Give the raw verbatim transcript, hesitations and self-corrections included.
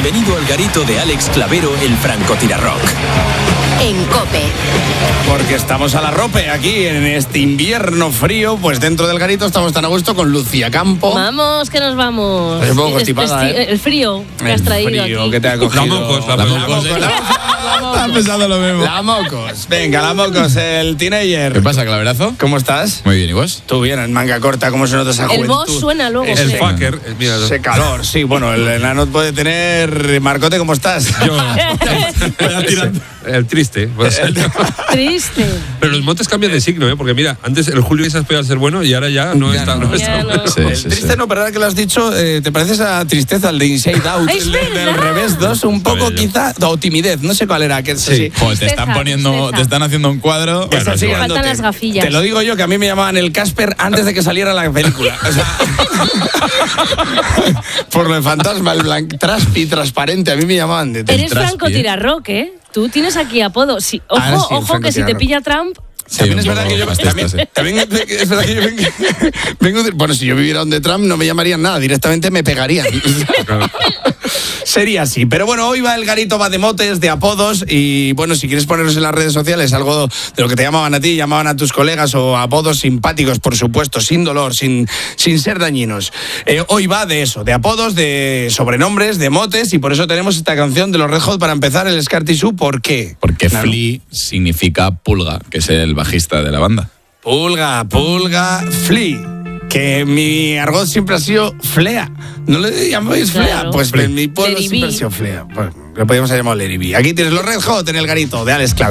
Bienvenido al garito de Alex Clavero, el francotirarrock. En COPE. Porque estamos a la rope aquí en este invierno frío, pues dentro del garito estamos tan a gusto con Lucía Campo. Vamos, que nos vamos. Es un poco constipada, es, ¿eh? El frío que has traído El frío aquí. que te ha cogido. La mocos, la, la mocos. mocos. La, la mocos. Estaba pensando lo mismo. La mocos. Venga, la mocos, el teenager. ¿Qué pasa, Claverazo? ¿Cómo estás? Muy bien, ¿y vos? Tú bien, en manga corta, ¿cómo se nota esa El juventud? boss suena luego. Ese- El sí. fucker. eh, Mira, Ese calor, sí. Bueno, el enano puede tener... Marcote, ¿cómo estás? yo. Voy a tirar- El triste. Pues. Triste. Pero los motes cambian de signo, ¿eh? Porque mira, antes el Julio Iglesias podía ser bueno y ahora ya no Ya está. no. No Ya está no. bueno. Sí, el sí, triste sí. no, pero ahora que lo has dicho, eh, ¿te parece esa tristeza, el de Inside Out? ¡Es el de- del verdad! revés dos, un poco bello. quizá, o timidez, no sé cuál era, que es así. Joder, te están Tristeza, poniendo, tristeza. te están haciendo un cuadro. Es así, Me grandote. faltan las gafillas. Te lo digo yo, que a mí me llamaban el Casper antes de que saliera la película. O sea, por lo de fantasma, el blanc, traspi, transparente, a mí me llamaban de Eres Traspi, francotirarrock, ¿eh? Tú tienes aquí apodo. Sí, ojo, Ahora sí, ojo, que si te francotirarrock. pilla Trump... También un es verdad poco que yo, las también, testas, sí. también es verdad que yo vengo, vengo de- bueno, si yo viviera donde Trump no me llamarían nada, directamente me pegarían. Sería así. Pero bueno, hoy va el garito, va de motes, de apodos, y bueno, si quieres ponernos en las redes sociales algo de lo que te llamaban a ti, llamaban a tus colegas, o apodos simpáticos, por supuesto, sin dolor, sin, sin ser dañinos. Eh, hoy va de eso, de apodos, de sobrenombres, de motes, y por eso tenemos esta canción de los Red Hot para empezar, el Scar Tissue. ¿Por qué? Porque Claro. Flea significa pulga, que es el bajista de la banda. Pulga, pulga, Flea. Que mi argot siempre ha sido Flea. ¿No le llamáis Flea? Claro. Pues en mi pueblo Lady siempre B. ha sido Flea. Pues, lo podríamos haber llamado Lady B. Aquí tienes los Red Hot en el garito de Alex Claver.